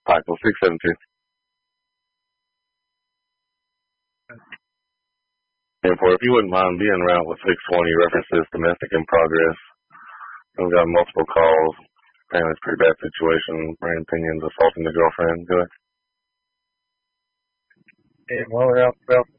Michael 672. And for if you wouldn't mind being around with 620 references domestic in progress. We've got multiple calls. Apparently it's a pretty bad situation. Brandon Pinion's assaulting the girlfriend. Go ahead. Yeah, well, we're out